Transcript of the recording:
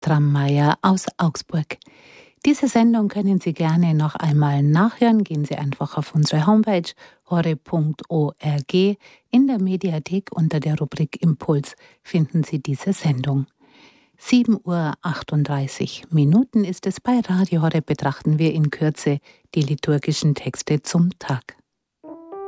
Krammeier aus Augsburg. Diese Sendung können Sie gerne noch einmal nachhören. Gehen Sie einfach auf unsere Homepage horeb.org. In der Mediathek unter der Rubrik Impuls finden Sie diese Sendung. 7:38 ist es bei Radio Horeb. Betrachten wir in Kürze die liturgischen Texte zum Tag.